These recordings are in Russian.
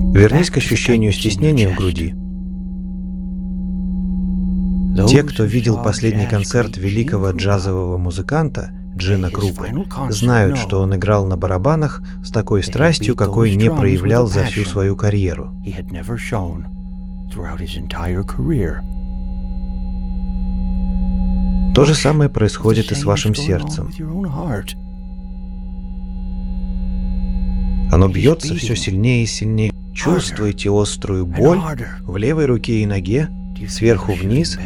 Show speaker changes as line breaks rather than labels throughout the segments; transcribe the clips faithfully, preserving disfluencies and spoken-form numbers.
Вернись к ощущению стеснения в груди. Те, кто видел последний концерт великого джазового музыканта Джина Крупы, знают, что он играл на барабанах с такой страстью, какой не проявлял за всю свою карьеру. То же самое происходит и с вашим сердцем. Оно бьется все сильнее и сильнее. Чувствуете острую боль в левой руке и ноге, сверху вниз,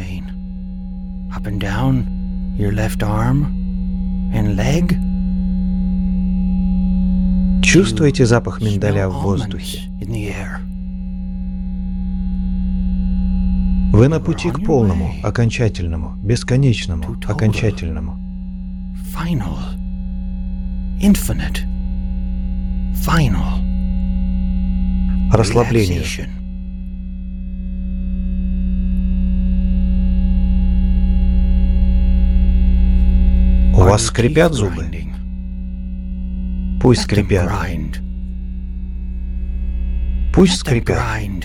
чувствуете запах миндаля в воздухе. Вы на пути к полному, окончательному, бесконечному, окончательному.
Final, infinite, final
расслаблению. У вас скрипят зубы? Пусть скрипят. Пусть скрипят.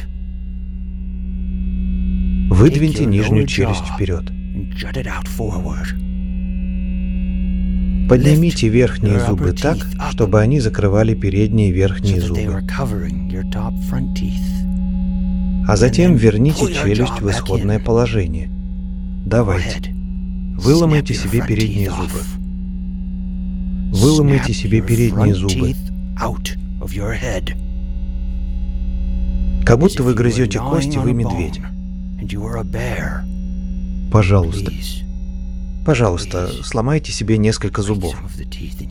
Выдвиньте нижнюю челюсть вперед. Поднимите верхние зубы так, чтобы они закрывали передние верхние зубы. А затем верните челюсть в исходное положение. Давайте. Выломайте себе передние зубы. Выломайте себе передние зубы. Как будто вы грызете кости, вы медведь. Пожалуйста. Пожалуйста, сломайте себе несколько зубов.